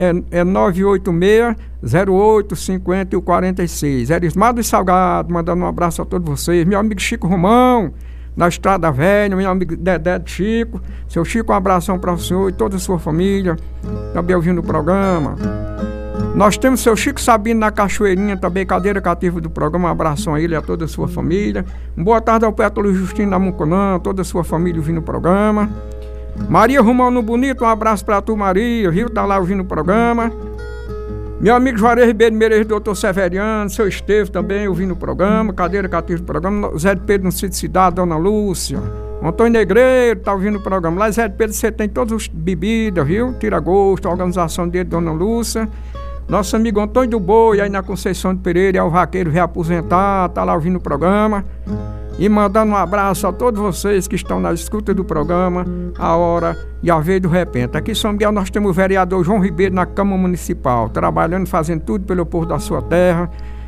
é 986-08-50-46. Erismar dos Salgados, mandando um abraço a todos vocês. Meu amigo Chico Romão, na Estrada Velha, meu amigo Dedé de Chico. Seu Chico, um abração para o senhor e toda a sua família, também ouvindo o programa. Nós temos seu Chico Sabino na Cachoeirinha, também cadeira cativa do programa. Um abração a ele e a toda a sua família. Boa tarde ao Pétalo Justino da Mucunã, toda a sua família ouvindo o programa. Maria Romão no Bonito, um abraço para tu, Maria, viu? Tá lá ouvindo o programa. Meu amigo Juarez Ribeiro Meirelles, doutor Severiano, seu Estevo também ouvindo o programa, cadeira cativa do programa. Zé de Pedro no Sítio Cidade, Dona Lúcia. Antônio Negreiro tá ouvindo o programa. Lá, Zé de Pedro, você tem todas as bebidas, viu? Tira gosto, a organização dele, Dona Lúcia. Nosso amigo Antônio do Boi, aí na Conceição de Pereira, é o vaqueiro reaposentado, tá lá ouvindo o programa. E mandando um abraço a todos vocês que estão na escuta do programa, A Hora e a Vez do Repente. Aqui em São Miguel nós temos o vereador João Ribeiro na Câmara Municipal, trabalhando, fazendo tudo pelo povo da sua terra.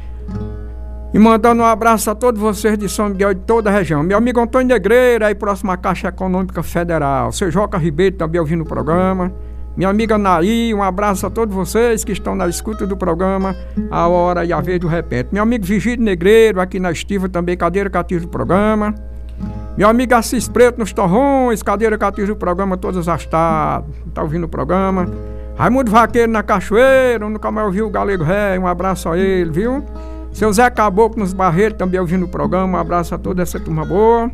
E mandando um abraço a todos vocês de São Miguel e de toda a região. Meu amigo Antônio Negreira, aí próximo à Caixa Econômica Federal. Seu Joca Ribeiro também ouvindo o programa. Minha amiga Naí, um abraço a todos vocês que estão na escuta do programa A Hora e a Vez do Repente. Meu amigo Vigílio Negreiro, aqui na Estiva também, cadeira cativa do programa. Meu amigo Assis Preto nos Torrões, cadeira cativa do programa todas as tardes, tá ouvindo o programa. Raimundo Vaqueiro na Cachoeira, nunca mais ouviu o Galego Ré, um abraço a ele, viu? Seu Zé Caboclo nos Barreiros também ouvindo o programa, um abraço a toda essa turma boa.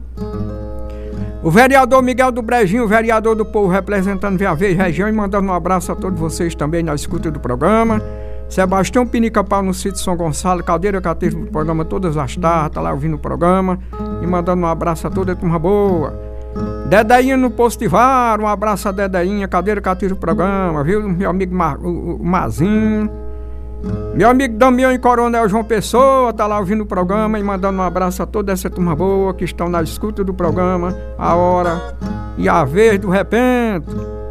O vereador Miguel do Brejinho, o vereador do povo, representando Via Verde região, e mandando um abraço a todos vocês também na escuta do programa. Sebastião Pinica-Pau no sítio São Gonçalo, cadeira cativa do programa todas as tardes, tá lá ouvindo o programa, e mandando um abraço a toda a turma boa. Dedeinha no Posto de Vara, um abraço a Dedeinha, cadeira cativa do programa, viu? Meu amigo o Mazinho. Meu amigo Damião e Coronel João Pessoa, tá lá ouvindo o programa e mandando um abraço a toda essa turma boa que estão na escuta do programa A Hora e a Vez do Repente.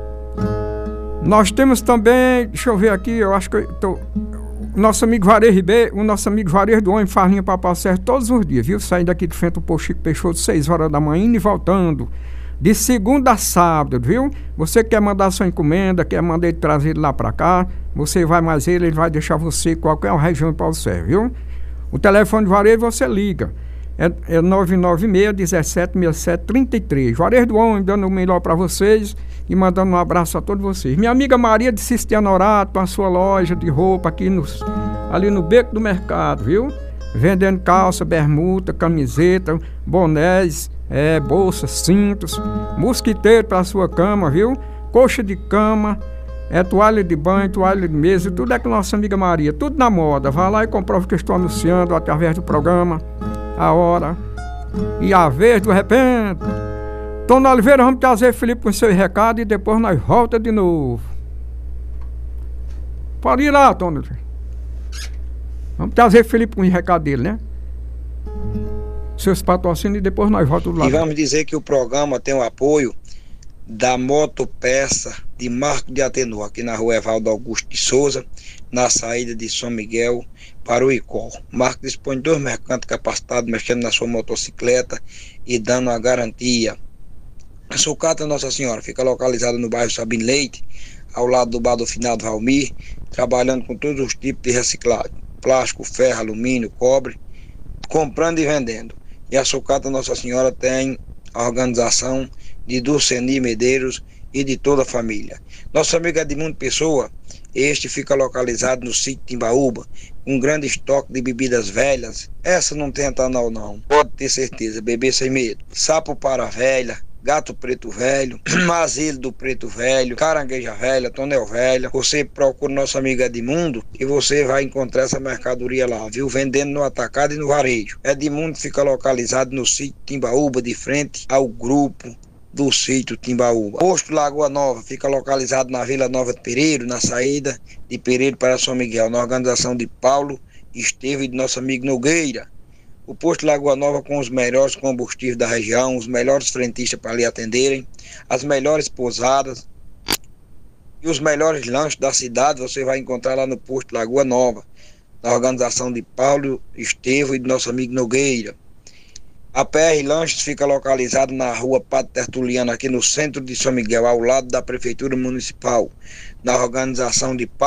Nós temos também, deixa eu ver aqui, eu acho que nosso amigo Juarez Ribeiro, o nosso amigo Juarez do Homem faz linha para Pau Certo todos os dias, viu? Saindo aqui de frente do Posto Chico Peixoto, 6 horas da manhã, indo e voltando. De segunda a sábado, viu? Você quer mandar sua encomenda, quer mandar ele trazer ele lá pra cá, você vai mais ele vai deixar você em qualquer região de Paulo Sérgio, viu? O telefone de Juarez você liga. É 996-1767-33. Juarez do Homem dando o melhor pra vocês e mandando um abraço a todos vocês. Minha amiga Maria de Cistianorato, com a sua loja de roupa aqui ali no Beco do Mercado, viu? Vendendo calça, bermuda, camiseta, bonés, bolsas, cintos, mosquiteiro para sua cama, viu? Coxa de cama, toalha de banho, toalha de mesa, tudo é com nossa amiga Maria, tudo na moda. Vá lá e comprova que eu estou anunciando através do programa A Hora e a Vez do Repente. Tony Oliveira, vamos trazer Felipe com seu recado e depois nós volta de novo. Pode ir lá, Tony Oliveira. Vamos trazer Felipe com o recado dele, né? Seus patrocínios e depois nós voltamos lá. E vamos dizer que o programa tem o apoio da Motopeça de Marco de Atenor, aqui na rua Evaldo Augusto de Souza, na saída de São Miguel para o Icó. Marco dispõe de 2 mercantes capacitados mexendo na sua motocicleta e dando a garantia. A sucata Nossa Senhora fica localizada no bairro Sabino Leite, ao lado do bar do Finado Valmir, trabalhando com todos os tipos de reciclagem: plástico, ferro, alumínio, cobre, comprando e vendendo. E a sucata Nossa Senhora tem a organização de Dulceni Medeiros e de toda a família. Nosso amigo Edmundo Pessoa, este fica localizado no sítio Timbaúba, com um grande estoque de bebidas velhas. Essa não tem etanol não, pode ter certeza, beber sem medo. Sapo para velha, gato preto velho, mazilo do preto velho, carangueja velha, tonel velha. Você procura nosso amigo Edmundo e você vai encontrar essa mercadoria lá, viu? Vendendo no atacado e no varejo. Edmundo fica localizado no sítio Timbaúba, de frente ao grupo do sítio Timbaúba. Posto Lagoa Nova fica localizado na Vila Nova de Pereiro, na saída de Pereiro para São Miguel, na organização de Paulo Esteve e de nosso amigo Nogueira. O posto Lagoa Nova com os melhores combustíveis da região, os melhores frentistas para lhe atenderem, as melhores pousadas e os melhores lanches da cidade você vai encontrar lá no posto Lagoa Nova, na organização de Paulo Esteve e de nosso amigo Nogueira. A PR Lanches fica localizada na rua Padre Tertuliano, aqui no centro de São Miguel, ao lado da Prefeitura Municipal, na organização de